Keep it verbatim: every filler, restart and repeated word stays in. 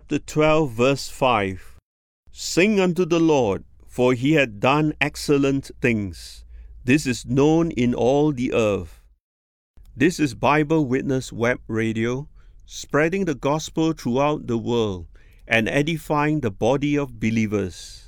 chapter twelve, verse five. Sing unto the Lord, for he hath done excellent things. This is known in all the earth. This is Bible Witness Web Radio, spreading the gospel throughout the world and edifying the body of believers.